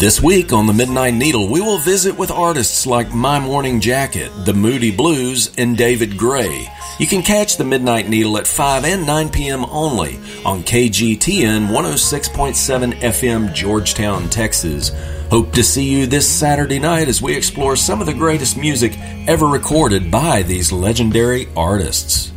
This week on The Midnight Needle, we will visit with artists like My Morning Jacket, The Moody Blues, and David Gray. You can catch The Midnight Needle at 5 and 9 p.m. only on KGTN 106.7 FM, Georgetown, Texas. Hope to see you this Saturday night as we explore some of the greatest music ever recorded by these legendary artists.